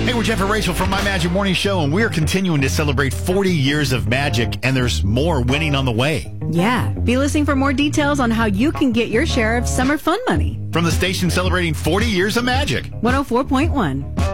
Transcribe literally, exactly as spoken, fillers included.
Hey, we're Jeff and Rachel from My Magic Morning Show, and we're continuing to celebrate forty years of magic, and there's more winning on the way. Yeah. Be listening for more details on how you can get your share of summer fun money. From the station celebrating forty years of magic. one oh four point one.